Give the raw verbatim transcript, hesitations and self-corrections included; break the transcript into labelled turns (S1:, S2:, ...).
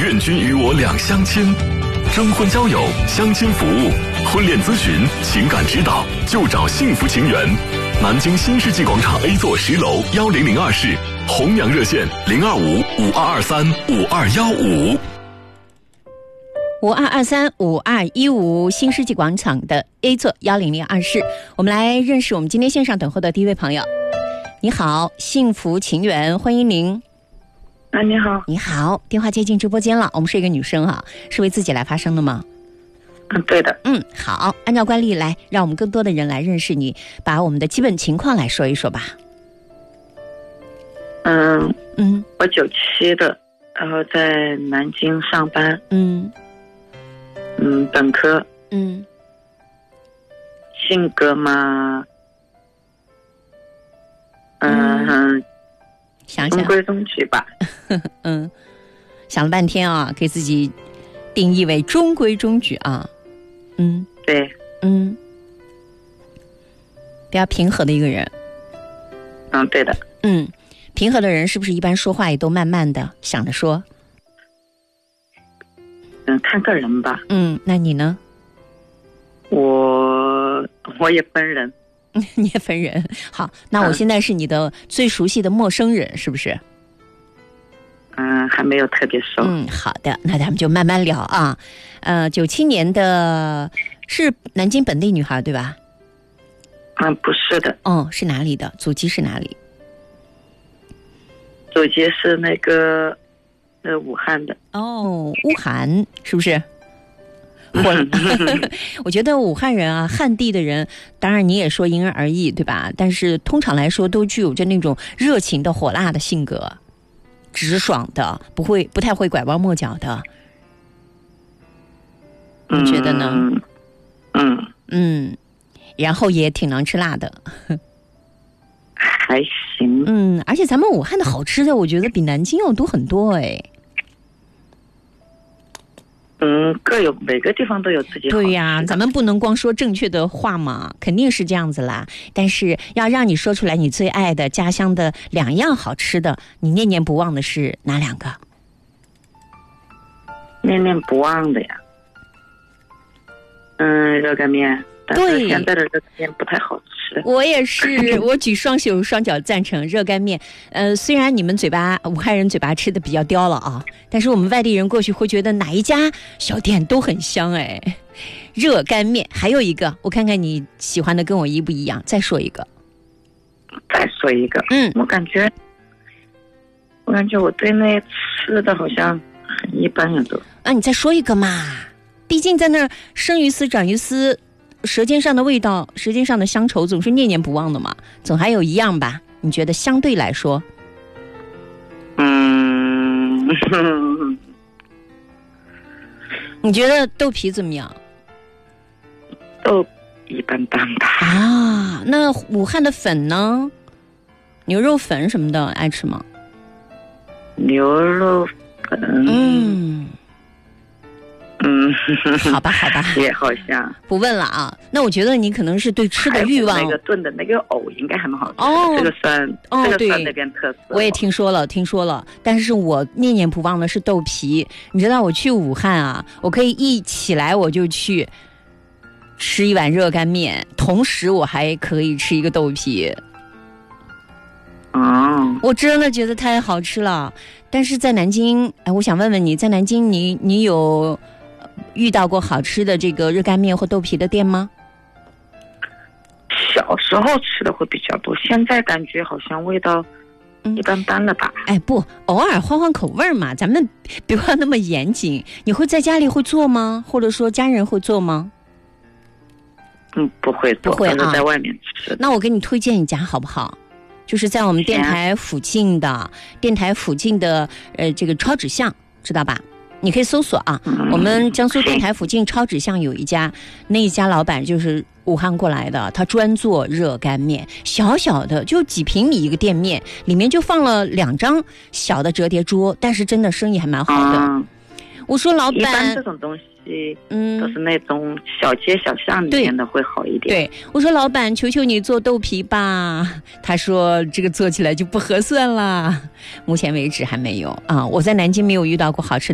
S1: 愿君与我两相亲。征婚交友、相亲服务、婚恋咨询、情感指导，就找幸福情缘。南京新世纪广场 A 座十楼幺零零二室，弘阳热线零二五五二二三五二幺五。
S2: 五二二三五二一五，新世纪广场的 A 座幺零零二室，我们来认识我们今天线上等候的第一位朋友。你好，幸福情缘，欢迎您。
S3: 啊，你好。
S2: 你好，电话接进直播间了。我们是一个女生哈，是为自己来发声的吗？
S3: 嗯，对的。
S2: 嗯，好，按照惯例来，让我们更多的人来认识你，把我们的基本情况来说一说吧。
S3: 嗯
S2: 嗯，
S3: 我九七的，然后在南京上班。
S2: 嗯
S3: 嗯，本科。
S2: 嗯，
S3: 性格嘛，嗯。嗯
S2: 想想
S3: 中规中矩吧。
S2: 嗯，想了半天啊，给自己定义为中规中矩啊。嗯，
S3: 对。
S2: 嗯，比较平和的一个人。
S3: 嗯，对的。
S2: 嗯，平和的人是不是一般说话也都慢慢的想着说？
S3: 嗯，看个人吧。
S2: 嗯，那你呢？
S3: 我我也分人。
S2: 你也分人。好，那我现在是你的最熟悉的陌生人，是不是？
S3: 嗯，还没有特别熟。
S2: 嗯，好的，那咱们就慢慢聊啊。呃，九七年的，是南京本地女孩对吧？
S3: 嗯，不是的。
S2: 哦，是哪里的？祖籍是哪里？
S3: 祖籍是那个呃武汉的。
S2: 哦，乌韩是不是？我觉得武汉人啊，汉地的人，当然你也说因人而异，对吧？但是通常来说，都具有着那种热情的、火辣的性格，直爽的，不会不太会拐弯抹角的。你觉得呢？
S3: 嗯嗯
S2: 嗯，然后也挺能吃辣的，
S3: 还行。
S2: 嗯，而且咱们武汉的好吃的，我觉得比南京要多很多哎。
S3: 嗯，各有每个地方都有自己好吃的。
S2: 对呀、啊，咱们不能光说正确的话嘛，肯定是这样子啦。但是要让你说出来你最爱的家乡的两样好吃的，你念念不忘的是哪两个？
S3: 念念不忘的呀。嗯，热干面。但是现在的热干面不太好吃。
S2: 我也是，我举双手双脚赞成热干面。呃，虽然你们嘴巴武汉人嘴巴吃的比较刁了啊，但是我们外地人过去会觉得哪一家小店都很香哎。热干面还有一个，我看看你喜欢的跟我一不一样，再说一个。
S3: 再说一个。
S2: 嗯，
S3: 我感觉，我感觉我对那吃的好像很一般呀都。
S2: 啊，你再说一个嘛，毕竟在那儿生于斯长于斯。舌尖上的味道，舌尖上的乡愁总是念念不忘的嘛，总还有一样吧？你觉得相对来说？
S3: 嗯，
S2: 你觉得豆皮怎么样？
S3: 豆一般般吧。
S2: 啊，那武汉的粉呢？牛肉粉什么的爱吃吗？
S3: 牛肉粉。
S2: 嗯。
S3: 嗯，
S2: 好吧，好吧，
S3: 也好像
S2: 不问了啊。那我觉得你可能是对吃的欲望。
S3: 那个炖的那个藕应该还蛮好吃的。
S2: 哦，
S3: 这个算
S2: 哦，
S3: 这个算那边特色。
S2: 我也听说了，听说了。但是我念念不忘的是豆皮。你知道我去武汉啊，我可以一起来我就去吃一碗热干面，同时我还可以吃一个豆皮。
S3: 哦，
S2: 我真的觉得太好吃了。但是在南京，哎，我想问问你，在南京你你有遇到过好吃的这个热干面或豆皮的店吗？
S3: 小时候吃的会比较多，现在感觉好像味道一般般了吧。
S2: 嗯、哎，不，偶尔换换口味嘛，咱们不要那么严谨。你会在家里会做吗？或者说家人会做吗？
S3: 嗯，不会做，
S2: 不会啊，
S3: 都是在外面吃。
S2: 那我给你推荐一家好不好？就是在我们电台附近的、啊、电台附近的呃这个超指巷，知道吧？你可以搜索啊、嗯、我们江苏电台附近超指巷有一家，那一家老板就是武汉过来的，他专做热干面，小小的就几平米一个店面，里面就放了两张小的折叠桌，但是真的生意还蛮好的、嗯、我说老板，
S3: 一般这种东西嗯，都是那种小街小巷里面的会好一点。
S2: 对，我说老板，求求你做豆皮吧。他说这个做起来就不合算了。目前为止还没有啊，我在南京没有遇到过好吃的